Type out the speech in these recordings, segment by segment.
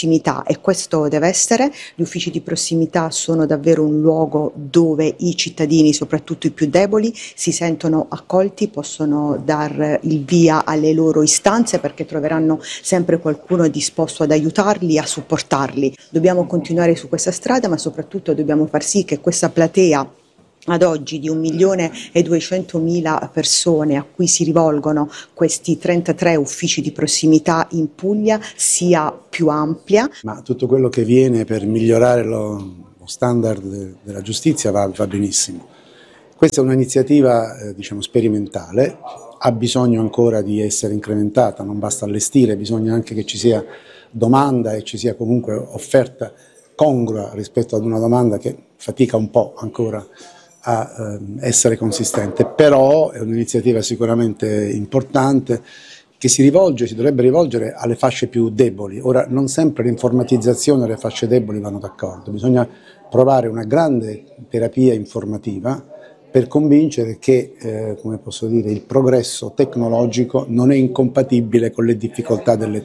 prossimità, e questo deve essere. Gli uffici di prossimità sono davvero un luogo dove i cittadini, soprattutto i più deboli, si sentono accolti, possono dar il via alle loro istanze perché troveranno sempre qualcuno disposto ad aiutarli, a supportarli. Dobbiamo continuare su questa strada, ma soprattutto dobbiamo far sì che questa platea ad oggi di 1.200.000 persone a cui si rivolgono questi 33 uffici di prossimità in Puglia sia più ampia. Ma tutto quello che viene per migliorare lo standard della giustizia va benissimo. Questa è un'iniziativa sperimentale, ha bisogno ancora di essere incrementata, non basta allestire, bisogna anche che ci sia domanda e ci sia comunque offerta congrua rispetto ad una domanda che fatica un po' ancora a essere consistente, però è un'iniziativa sicuramente importante che si dovrebbe rivolgere alle fasce più deboli. Ora, non sempre l'informatizzazione e le fasce deboli vanno d'accordo, bisogna provare una grande terapia informativa per convincere che, come posso dire, il progresso tecnologico non è incompatibile con le difficoltà dell'età.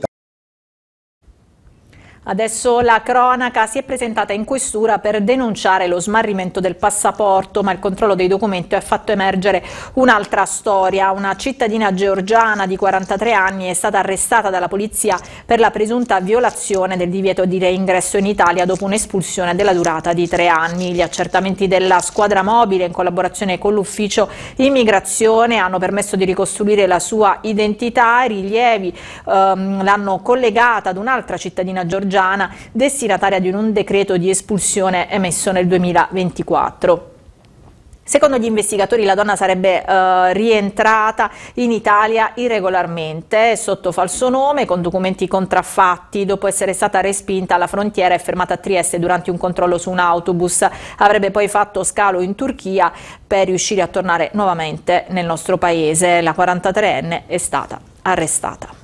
Adesso la cronaca si è presentata in questura per denunciare lo smarrimento del passaporto, ma il controllo dei documenti ha fatto emergere un'altra storia. Una cittadina georgiana di 43 anni è stata arrestata dalla polizia per la presunta violazione del divieto di reingresso in Italia dopo un'espulsione della durata di 3 anni. Gli accertamenti della squadra mobile in collaborazione con l'ufficio immigrazione hanno permesso di ricostruire la sua identità. I rilievi l'hanno collegata ad un'altra cittadina georgiana destinataria di un decreto di espulsione emesso nel 2024. Secondo gli investigatori la donna sarebbe rientrata in Italia irregolarmente sotto falso nome con documenti contraffatti. Dopo essere stata respinta alla frontiera e fermata a Trieste durante un controllo su un autobus, avrebbe poi fatto scalo in Turchia per riuscire a tornare nuovamente nel nostro paese. La 43enne è stata arrestata.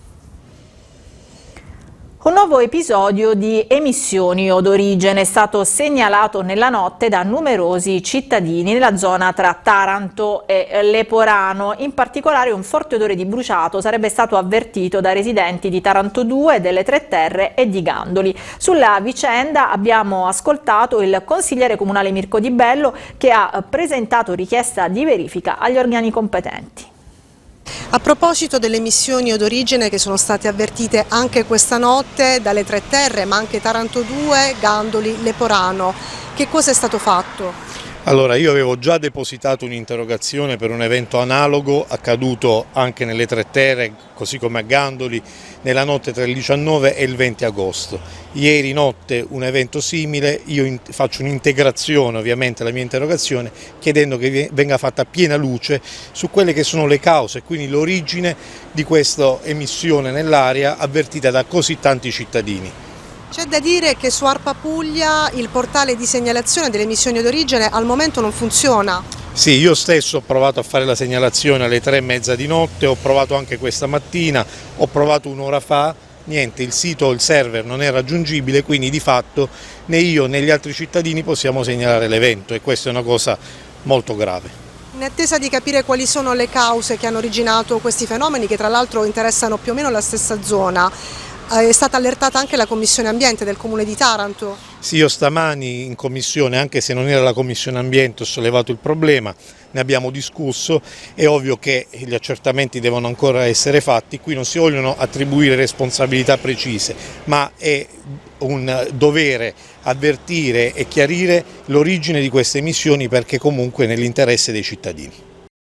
Un nuovo episodio di emissioni odorigene è stato segnalato nella notte da numerosi cittadini nella zona tra Taranto e Leporano. In particolare un forte odore di bruciato sarebbe stato avvertito da residenti di Taranto 2, delle Tre Terre e di Gandoli. Sulla vicenda abbiamo ascoltato il consigliere comunale Mirko Di Bello, che ha presentato richiesta di verifica agli organi competenti. A proposito delle emissioni odorigene che sono state avvertite anche questa notte dalle Tre Terre, ma anche Taranto 2, Gandoli, Leporano, che cosa è stato fatto? Allora, io avevo già depositato un'interrogazione per un evento analogo accaduto anche nelle Tre Terre, così come a Gandoli, nella notte tra il 19 e il 20 agosto. Ieri notte un evento simile, io faccio un'integrazione ovviamente alla mia interrogazione chiedendo che venga fatta piena luce su quelle che sono le cause, quindi l'origine di questa emissione nell'aria avvertita da così tanti cittadini. C'è da dire che su ARPA Puglia il portale di segnalazione delle emissioni d'origine al momento non funziona. Sì, io stesso ho provato a fare la segnalazione alle 3:30 di notte, ho provato anche questa mattina, ho provato un'ora fa, niente, il sito, il server non è raggiungibile, quindi di fatto né io né gli altri cittadini possiamo segnalare l'evento e questa è una cosa molto grave. In attesa di capire quali sono le cause che hanno originato questi fenomeni, che tra l'altro interessano più o meno la stessa zona, è stata allertata anche la Commissione Ambiente del Comune di Taranto? Sì, io stamani in commissione, anche se non era la Commissione Ambiente, ho sollevato il problema, ne abbiamo discusso, è ovvio che gli accertamenti devono ancora essere fatti, qui non si vogliono attribuire responsabilità precise, ma è un dovere avvertire e chiarire l'origine di queste emissioni perché comunque è nell'interesse dei cittadini.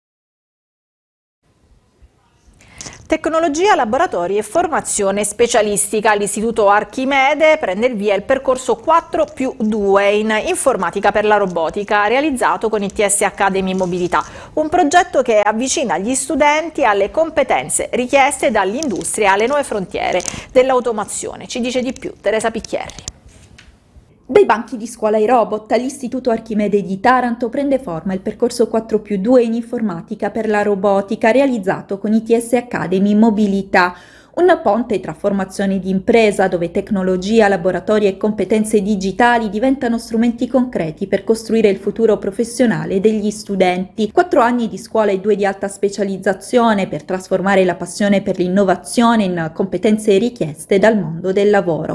Tecnologia, laboratori e formazione specialistica. All'Istituto Archimede prende il via il percorso 4+2 in informatica per la robotica, realizzato con ITS Academy Mobilità, un progetto che avvicina gli studenti alle competenze richieste dall'industria alle nuove frontiere dell'automazione. Ci dice di più Teresa Picchierri. Dai banchi di scuola ai robot, all'Istituto Archimede di Taranto prende forma il percorso 4+2 in informatica per la robotica realizzato con ITS Academy Mobilità, un ponte tra formazione di impresa dove tecnologia, laboratori e competenze digitali diventano strumenti concreti per costruire il futuro professionale degli studenti. 4 anni di scuola e 2 di alta specializzazione per trasformare la passione per l'innovazione in competenze richieste dal mondo del lavoro.